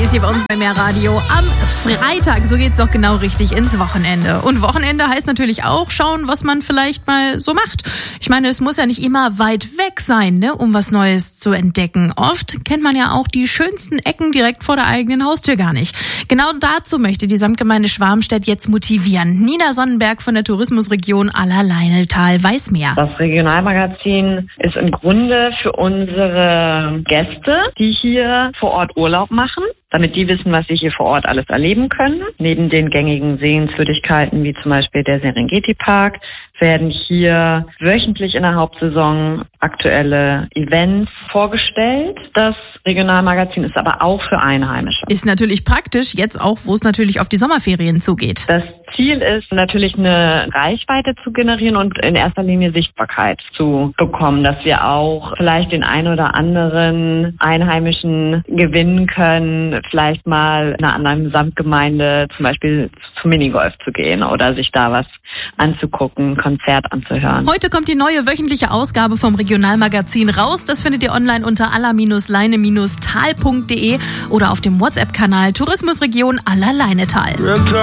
ist hier bei uns bei Mehrradio am Freitag. So geht's doch genau richtig ins Wochenende. Und Wochenende heißt natürlich auch schauen, was man vielleicht mal so macht. Ich meine, es muss ja nicht immer weit weg sein, ne, um was Neues zu entdecken. Oft kennt man ja auch die schönsten Ecken direkt vor der eigenen Haustür gar nicht. Genau dazu möchte die Samtgemeinde Schwarmstedt jetzt motivieren. Nina Sonnenberg von der Tourismusregion Allerleinetal weiß mehr. Das Regionalmagazin ist im Grunde für unsere Gäste, die hier vor Ort Urlaub machen, damit die wissen, was sie hier vor Ort alles erleben können. Neben den gängigen Sehenswürdigkeiten wie zum Beispiel der Serengeti-Park werden hier wöchentlich in der Hauptsaison aktuelle Events vorgestellt. Das Regionalmagazin ist aber auch für Einheimische. Ist natürlich praktisch, jetzt auch, wo es natürlich auf die Sommerferien zugeht. Das Ziel ist natürlich eine Reichweite zu generieren und in erster Linie Sichtbarkeit zu bekommen, dass wir auch vielleicht den ein oder anderen Einheimischen gewinnen können, vielleicht mal in einer anderen Samtgemeinde zum Beispiel zum Minigolf zu gehen oder sich da was anzugucken, Konzert anzuhören. Heute kommt die neue wöchentliche Ausgabe vom Regionalmagazin raus. Das findet ihr online unter aller-leine-tal.de oder auf dem WhatsApp-Kanal Tourismusregion Allerleinetal.